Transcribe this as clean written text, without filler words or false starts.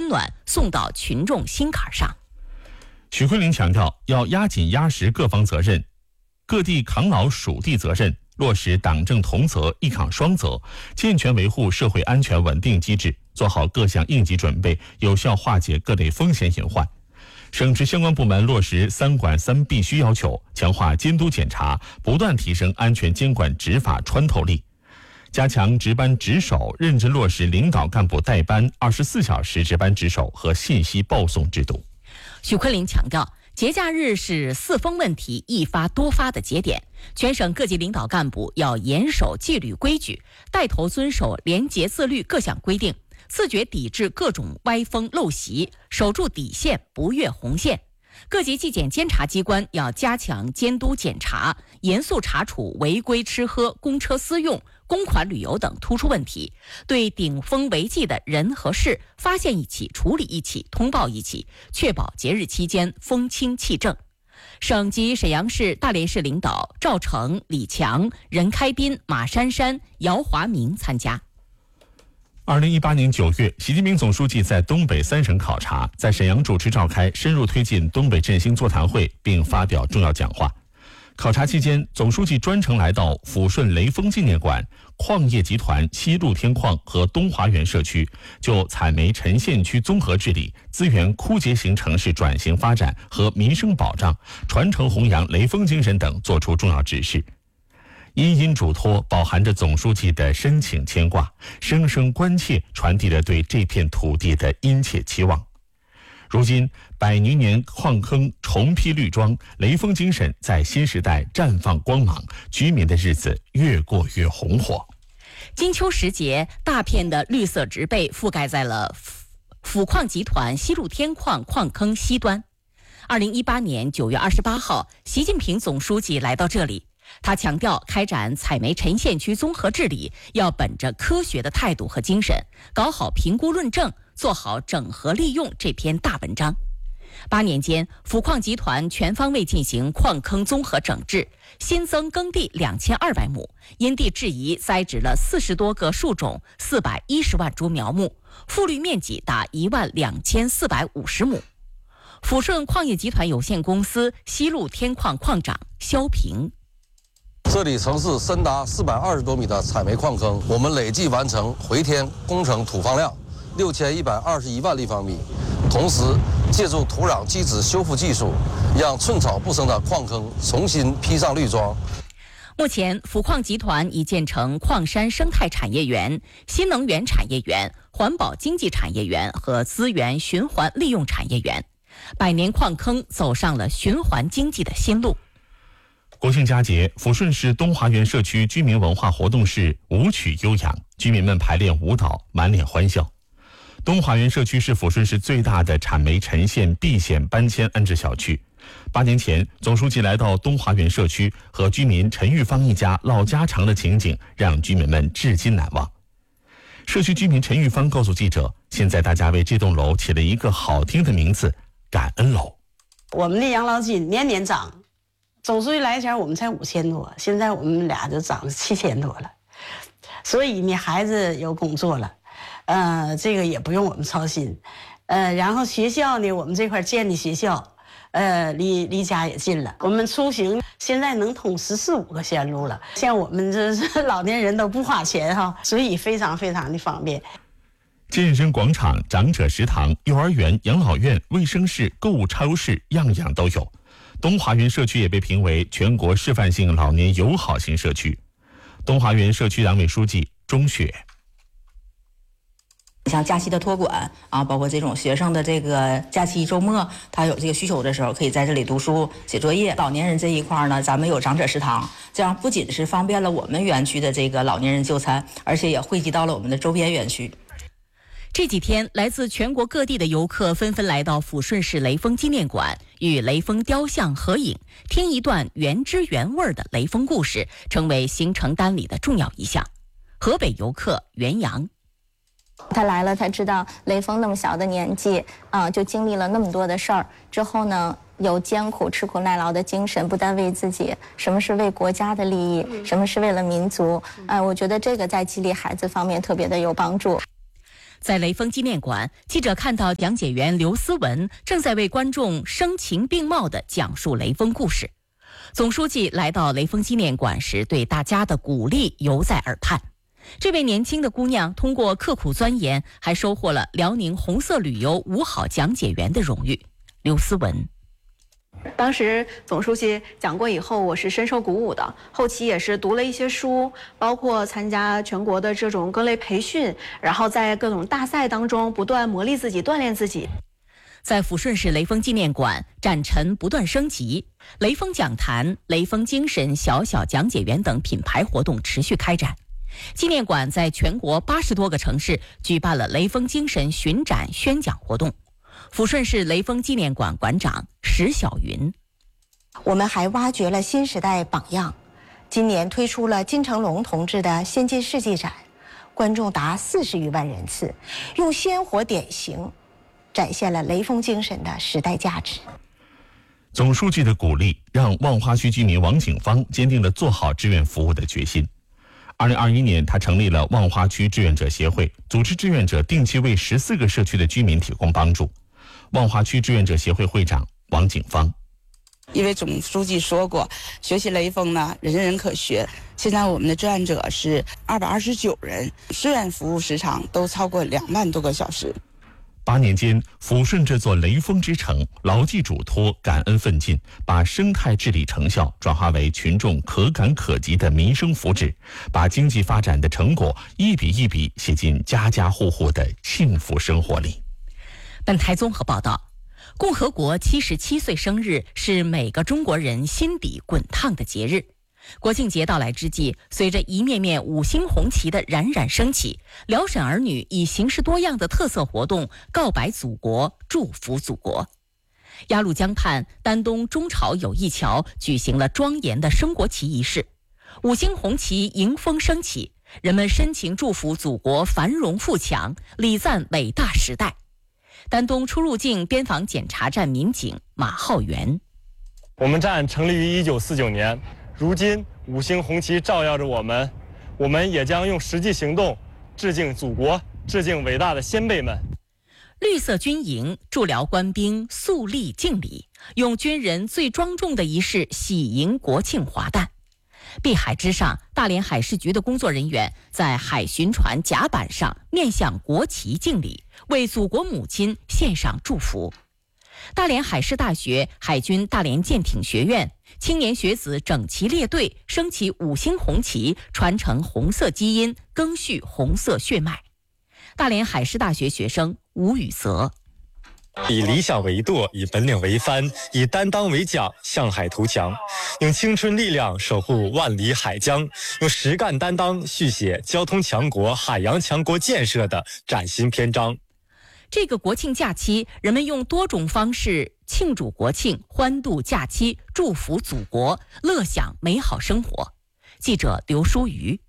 温暖送到群众心坎上。 许昆凌强调，要压紧压实各方责任，各地扛牢属地责任，落实党政同责、一岗双责，健全维护社会安全稳定机制，做好各项应急准备，有效化解各类风险隐患。省直相关部门落实3管3必须要求，强化监督检查，不断提升安全监管执法穿透力，加强值班值守，认真落实领导干部带班24小时值班值守和信息报送制度。 许昆凌强调，节假日是4风问题一发多发的节点，全省各级领导干部要严守纪律规矩，带头遵守廉洁自律各项规定，自觉抵制各种歪风陋习，守住底线，不越红线。各级纪检监察机关要加强监督检查，严肃查处违规吃喝、公车私用、公款旅游等突出问题，对顶风违纪的人和事发现一起、处理一起、通报一起，确保节日期间风清气正。省级沈阳市、大连市领导赵成、李强、任开斌、马珊珊、姚华明参加。 2018年9月，习近平总书记在东北3省考察，在沈阳主持召开深入推进东北振兴座谈会，并发表重要讲话。考察期间，总书记专程来到抚顺雷锋纪念馆、矿业集团西露天矿和东华园社区，就采煤沉县区综合治理、资源枯竭型城市转型发展和民生保障、传承弘扬雷锋精神等作出重要指示。殷殷嘱托饱含着总书记的深情牵挂，声声关切传递了对这片土地的殷切期望。如今百余年矿坑重披绿装，雷锋精神在新时代绽放光芒，居民的日子越过越红火。 金秋时节，大片的绿色植被覆盖在了抚矿集团西露天矿矿坑西端。2018年9月28号，习近平总书记来到这里，他强调，开展采煤沉县区综合治理要本着科学的态度和精神，搞好评估论证，做好整合利用这篇大文章。8年间，抚矿集团全方位进行矿坑综合整治，新增耕地2200亩，因地制宜栽植了40多个树种，410万株苗木，复绿面积达12450亩。抚顺矿业集团有限公司西露天矿矿长肖平， 这里曾是深达420多米的采煤矿坑，我们累计完成回填工程土方量6121万立方米，同时借助土壤基质修复技术，让寸草不生的矿坑重新披上绿装。 目前，抚矿集团已建成矿山生态产业园、新能源产业园、环保经济产业园和资源循环利用产业园，百年矿坑走上了循环经济的新路。 国庆佳节，抚顺市东华园社区居民文化活动室舞曲悠扬，居民们排练舞蹈，满脸欢笑。东华园社区是抚顺市最大的产煤沉县避险搬迁安置小区。8年前，总书记来到东华园社区，和居民陈玉芳一家唠家常的情景，让居民们至今难忘。社区居民陈玉芳告诉记者，现在大家为这栋楼起了一个好听的名字——感恩楼。 我们的养老金年年涨，总书记来前我们才5000多，现在我们俩就涨了7000多了。所以呢，孩子有工作了，这个也不用我们操心。然后学校呢，我们这块建的学校，离家也近了。我们出行现在能通14、15个线路了。像我们这是老年人都不花钱哈，所以非常非常的方便。 健身广场、长者食堂、幼儿园、养老院、卫生室、购物超市，样样都有。东华园社区也被评为全国示范性老年友好型社区。东华园社区党委书记钟雪， 像假期的托管啊，包括这种学生的这个假期周末，他有这个需求的时候，可以在这里读书、写作业。老年人这一块呢，咱们有长者食堂，这样不仅是方便了我们园区的这个老年人就餐，而且也惠及到了我们的周边园区。 这几天，来自全国各地的游客纷纷来到抚顺市雷锋纪念馆，与雷锋雕像合影，听一段原汁原味的雷锋故事，成为行程单里的重要一项。河北游客袁洋， 他来了，他知道雷锋那么小的年纪就经历了那么多的事儿之后呢，有艰苦吃苦耐劳的精神，不单为自己，什么是为国家的利益，什么是为了民族，我觉得这个在激励孩子方面特别的有帮助。 在雷锋纪念馆，记者看到讲解员刘思文正在为观众声情并茂地讲述雷锋故事。总书记来到雷锋纪念馆时，对大家的鼓励犹在耳畔。这位年轻的姑娘通过刻苦钻研，还收获了辽宁红色旅游5好讲解员的荣誉。刘思文。 当时总书记讲过以后，我是深受鼓舞的。后期也是读了一些书，包括参加全国的这种各类培训，然后在各种大赛当中不断磨砺自己，锻炼自己。 在抚顺市雷锋纪念馆，展陈不断升级，雷锋讲坛、雷锋精神小小讲解员等品牌活动持续开展。纪念馆在全国80多个城市举办了雷锋精神巡展宣讲活动。抚顺市雷锋纪念馆馆长石晓云： 我们还挖掘了新时代榜样，今年推出了金成龙同志的先进事迹展，观众达40余万人次，用鲜活典型展现了雷锋精神的时代价值。 总书记的鼓励让望花区居民王景芳坚定了做好志愿服务的决心。2021年，他成立了望花区志愿者协会，组织志愿者定期为14个社区的居民提供帮助。望花区志愿者协会会长王景芳： 因为总书记说过，学习雷锋呢，人人可学。现在我们的志愿者是229人，志愿服务时长都超过2万多个小时。 8年间，抚顺这座雷锋之城牢记嘱托，感恩奋进，把生态治理成效转化为群众可感可及的民生福祉，把经济发展的成果一笔一笔写进家家户户的幸福生活里。 本台综合报道，共和国77岁生日是每个中国人心底滚烫的节日。国庆节到来之际，随着一面面5星红旗的冉冉升起，辽沈儿女以形式多样的特色活动告白祖国，祝福祖国。鸭绿江畔丹东中朝友谊桥举行了庄严的升国旗仪式，5星红旗迎风升起，人们深情祝福祖国繁荣富强，礼赞伟大时代。丹东出入境边防检查站民警马浩元： 我们站成立于1949年，如今5星红旗照耀着我们，我们也将用实际行动致敬祖国，致敬伟大的先辈们。 绿色军营驻辽官兵肃立敬礼，用军人最庄重的仪式喜迎国庆华诞。碧海之上，大连海事局的工作人员在海巡船甲板上面向国旗敬礼，为祖国母亲献上祝福。大连海事大学海军大连舰艇学院青年学子整齐列队，升起5星红旗，传承红色基因，赓续红色血脉。大连海事大学学生吴宇泽： 以理想为舵，以本领为帆，以担当为桨，向海图强，用青春力量守护万里海疆，用实干担当续写交通强国、海洋强国建设的崭新篇章。 这个国庆假期，人们用多种方式庆祝国庆，欢度假期，祝福祖国，乐享美好生活。记者刘淑瑜。